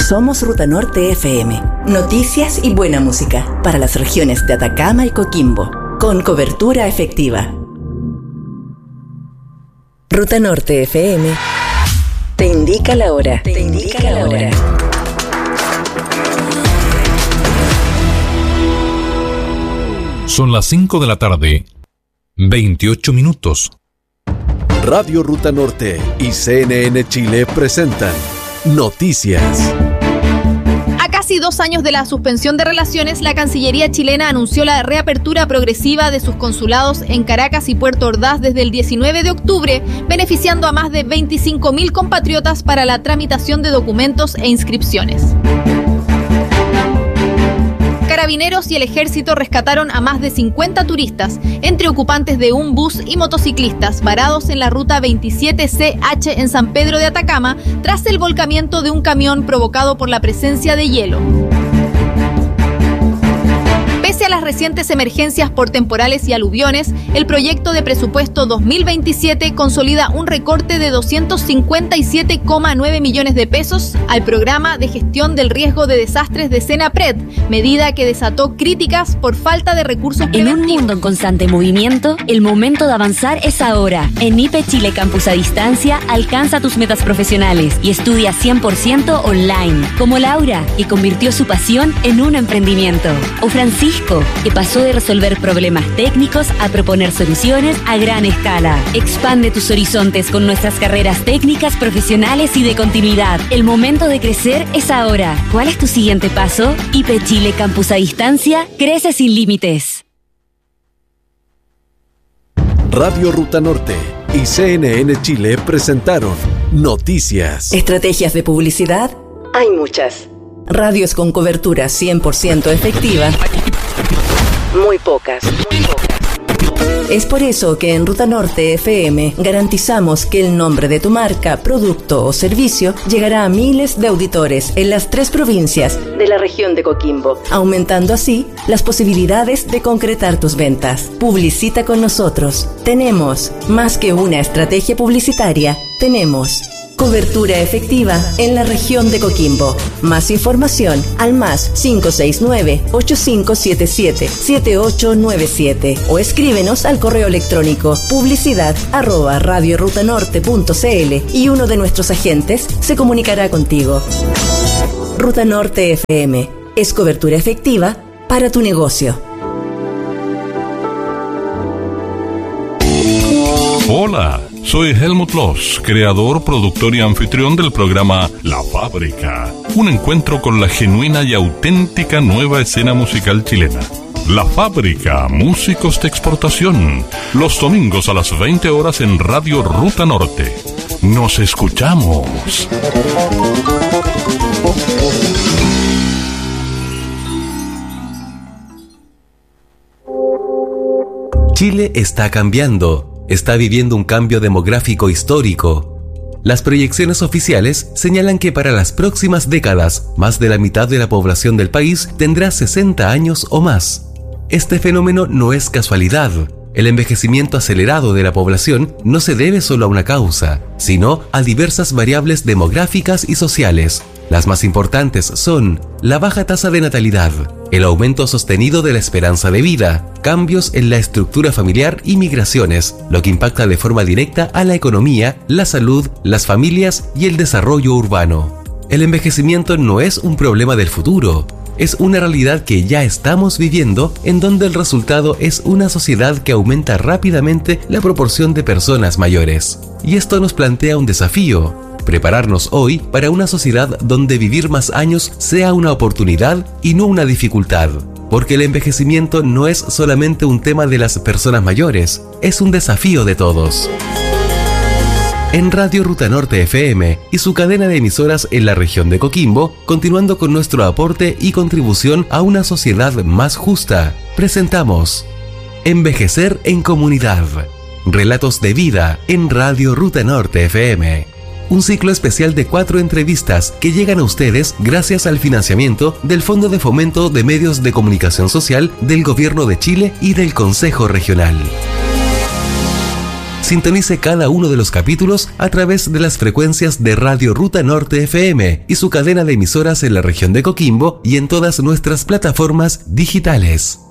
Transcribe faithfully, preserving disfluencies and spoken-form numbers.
Somos Ruta Norte F M. Noticias y buena música para las regiones de Atacama y Coquimbo, con cobertura efectiva. Ruta Norte F M te indica la hora. Te indica la hora. Son las cinco de la tarde, veintiocho minutos. Radio Ruta Norte y C N N Chile presentan Noticias. A casi dos años de la suspensión de relaciones, la Cancillería chilena anunció la reapertura progresiva de sus consulados en Caracas y Puerto Ordaz desde el diecinueve de octubre, beneficiando a más de veinticinco mil compatriotas para la tramitación de documentos e inscripciones. Carabineros y el Ejército rescataron a más de cincuenta turistas, entre ocupantes de un bus y motociclistas, varados en la ruta veintisiete C H en San Pedro de Atacama, tras el volcamiento de un camión provocado por la presencia de hielo. Pese a las recientes emergencias por temporales y aluviones, el proyecto de presupuesto dos mil veintisiete consolida un recorte de doscientos cincuenta y siete coma nueve millones de pesos al programa de gestión del riesgo de desastres de Senapred, medida que desató críticas por falta de recursos preventivos. En un mundo en constante movimiento, el momento de avanzar es ahora. En I P E Chile Campus a Distancia, alcanza tus metas profesionales y estudia cien por ciento online, como Laura, que convirtió su pasión en un emprendimiento, o Francisco, que pasó de resolver problemas técnicos a proponer soluciones a gran escala. Expande tus horizontes con nuestras carreras técnicas, profesionales y de continuidad. El momento de crecer es ahora. ¿Cuál es tu siguiente paso? I P E Chile Campus a Distancia, crece sin límites. Radio Ruta Norte y C N N Chile presentaron Noticias. ¿Estrategias de publicidad? Hay muchas. Radios con cobertura cien por ciento efectiva. Muy pocas, muy pocas. Es por eso que en Ruta Norte F M garantizamos que el nombre de tu marca, producto o servicio llegará a miles de auditores en las tres provincias de la región de Coquimbo, aumentando así las posibilidades de concretar tus ventas. Publicita con nosotros. Tenemos más que una estrategia publicitaria, tenemos cobertura efectiva en la región de Coquimbo. Más información al más cinco seis nueve, ocho cinco siete siete, siete ocho nueve siete o escríbenos al correo electrónico publicidad arroba radiorutanorte punto cl y uno de nuestros agentes se comunicará contigo. Ruta Norte F M es cobertura efectiva para tu negocio. Hola, soy Helmut Loss, creador, productor y anfitrión del programa La Fábrica, un encuentro con la genuina y auténtica nueva escena musical chilena. La Fábrica, músicos de exportación, los domingos a las veinte horas en Radio Ruta Norte. Nos escuchamos. Chile está cambiando. Está viviendo un cambio demográfico histórico. Las proyecciones oficiales señalan que para las próximas décadas, más de la mitad de la población del país tendrá sesenta años o más. Este fenómeno no es casualidad. El envejecimiento acelerado de la población no se debe solo a una causa, sino a diversas variables demográficas y sociales. Las más importantes son la baja tasa de natalidad, el aumento sostenido de la esperanza de vida, cambios en la estructura familiar y migraciones, lo que impacta de forma directa a la economía, la salud, las familias y el desarrollo urbano. El envejecimiento no es un problema del futuro, es una realidad que ya estamos viviendo, en donde el resultado es una sociedad que aumenta rápidamente la proporción de personas mayores. Y esto nos plantea un desafío: prepararnos hoy para una sociedad donde vivir más años sea una oportunidad y no una dificultad. Porque el envejecimiento no es solamente un tema de las personas mayores, es un desafío de todos. En Radio Ruta Norte F M y su cadena de emisoras en la región de Coquimbo, continuando con nuestro aporte y contribución a una sociedad más justa, presentamos Envejecer en Comunidad. Relatos de vida en Radio Ruta Norte F M. Un ciclo especial de cuatro entrevistas que llegan a ustedes gracias al financiamiento del Fondo de Fomento de Medios de Comunicación Social del Gobierno de Chile y del Consejo Regional. Sintonice cada uno de los capítulos a través de las frecuencias de Radio Ruta Norte F M y su cadena de emisoras en la región de Coquimbo y en todas nuestras plataformas digitales.